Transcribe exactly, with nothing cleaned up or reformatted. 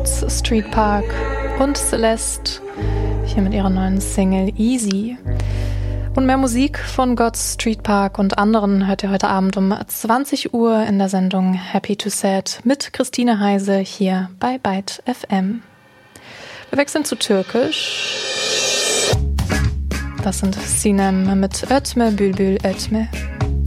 God's Street Park und Celeste, hier mit ihrer neuen Single Easy. Und mehr Musik von God's Street Park und anderen hört ihr heute Abend um zwanzig Uhr in der Sendung Happy to Sad mit Christine Heise hier bei Byte F M. Wir wechseln zu Türkisch. Das sind Sinem mit Ötme Bülbül Ötme.